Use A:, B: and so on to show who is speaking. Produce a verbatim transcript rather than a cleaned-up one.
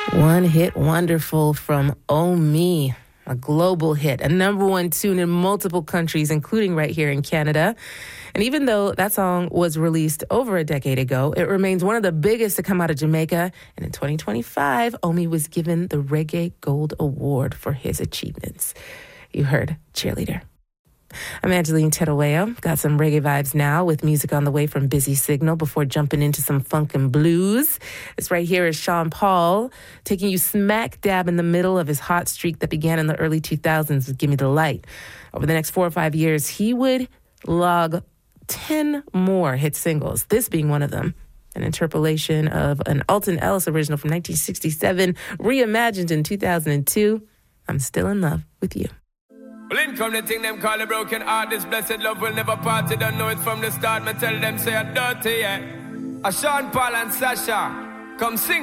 A: One hit wonderful from Oh Me, a global hit, a number one tune in multiple countries, including right here in Canada. And even though that song was released over a decade ago, it remains one of the biggest to come out of Jamaica. And in twenty twenty-five, Omi was given the Reggae Gold Award for his achievements. You heard Cheerleader. I'm Angeline Terueo. Got some reggae vibes now with music on the way from Busy Signal before jumping into some funk and blues. This right here is Sean Paul taking you smack dab in the middle of his hot streak that began in the early two thousands with Gimme the Light. Over the next four or five years, he would log ten more hit singles, this being one of them. An interpolation of an Alton Ellis original from nineteen sixty-seven, reimagined in two thousand two. I'm Still in Love with You.
B: Well, in come the thing them call a broken heart. This blessed love will never part. You don't know it from the start. Me tell them say I'm dirty, yeah. A Sean Paul and Sasha, come sing.